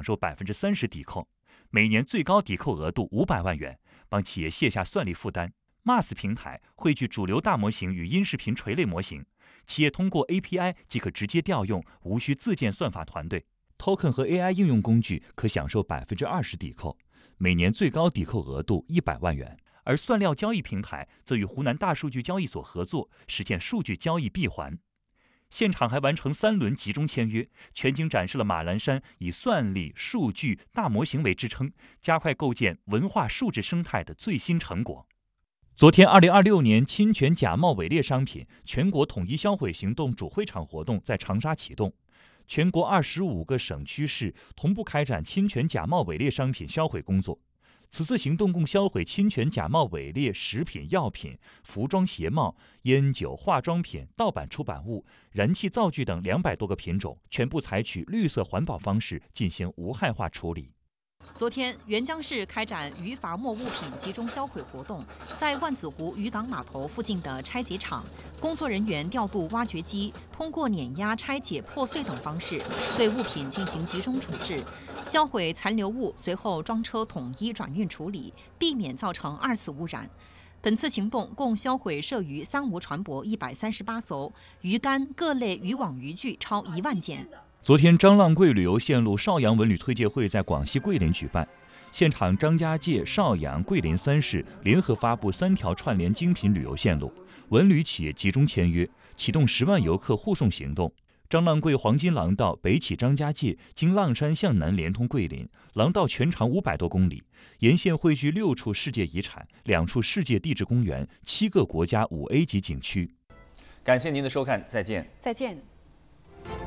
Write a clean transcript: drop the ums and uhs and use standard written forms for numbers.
享受30%抵扣，每年最高抵扣额度500万元，帮企业卸下算力负担。MaaS 平台汇聚主流大模型与音视频垂类模型，企业通过 API 即可直接调用，无需自建算法团队。Token 和 AI 应用工具可享受20%抵扣，每年最高抵扣额度100万元。而算料交易平台则与湖南大数据交易所合作，实现数据交易闭环。现场还完成3轮集中签约，全景展示了马栏山以算力、数据、大模型为支撑，加快构建文化数字生态的最新成果。昨天，2026年侵权假冒伪劣商品全国统一销毁行动主会场活动在长沙启动，全国25个省区市同步开展侵权假冒伪劣商品销毁工作。此次行动共销毁侵权假冒伪劣食品、药品、服装鞋帽、烟酒、化妆品、盗版出版物、燃气灶具等200多个品种，全部采取绿色环保方式进行无害化处理。 昨天，沅江市开展渔伐没物品集中销毁活动，在万子湖渔港码头附近的拆解厂，工作人员调度挖掘机，通过碾压、拆解、破碎等方式，对物品进行集中处置，销毁残留物，随后装车统一转运处理，避免造成2次污染。本次行动共销毁涉渔三无船舶138艘，鱼竿、各类渔网渔具超1万件。 昨天，张浪桂旅游线路邵阳文旅推介会在广西桂林举办，现场张家界、邵阳、桂林3市联合发布3条串联精品旅游线路，文旅企业集中签约，启动10万游客护送行动。张浪桂黄金廊道北起张家界，经浪山向南连通桂林，廊道全长500多公里，沿线汇聚6处世界遗产、2处世界地质公园、7个国家5A 级景区。 感谢您的收看，再见。 再见。